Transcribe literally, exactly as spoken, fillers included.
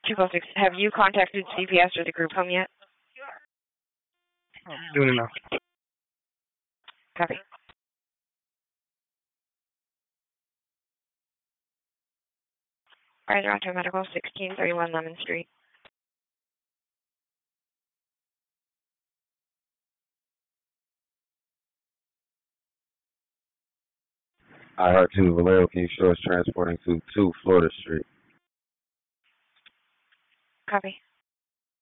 two oh six, have you contacted C P S or the group home yet? Doing it now. Copy. Rider Auto Medical, sixteen thirty-one Lemon Street. I heard two Valero, can you show us transporting to two Florida Street? Copy.